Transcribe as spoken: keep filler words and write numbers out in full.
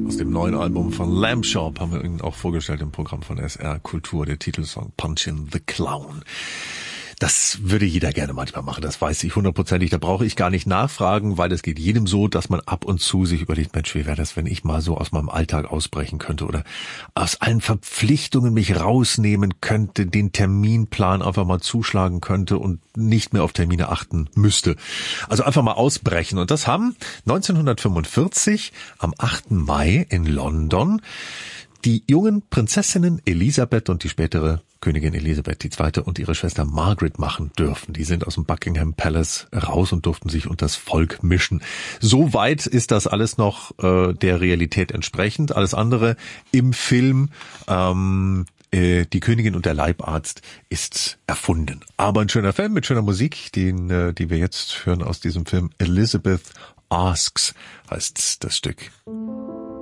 Aus dem neuen Album von Lamb Shop haben wir ihn auch vorgestellt im Programm von S R Kultur, der Titelsong Punchin' the Clown. Das würde jeder gerne manchmal machen, das weiß ich hundertprozentig. Da brauche ich gar nicht nachfragen, weil es geht jedem so, dass man ab und zu sich überlegt, Mensch, wie wäre das, wenn ich mal so aus meinem Alltag ausbrechen könnte oder aus allen Verpflichtungen mich rausnehmen könnte, den Terminplan einfach mal zuschlagen könnte und nicht mehr auf Termine achten müsste. Also einfach mal ausbrechen. Und das haben neunzehnhundertfünfundvierzig am achten Mai in London die jungen Prinzessinnen Elisabeth und die spätere Königin Elisabeth die Zweite und ihre Schwester Margaret machen dürfen. Die sind aus dem Buckingham Palace raus und durften sich unter das Volk mischen. Soweit ist das alles noch äh, der Realität entsprechend. Alles andere im Film, ähm, äh, die Königin und der Leibarzt, ist erfunden. Aber ein schöner Film mit schöner Musik, den, äh, die wir jetzt hören aus diesem Film. Elizabeth Asks heißt das Stück.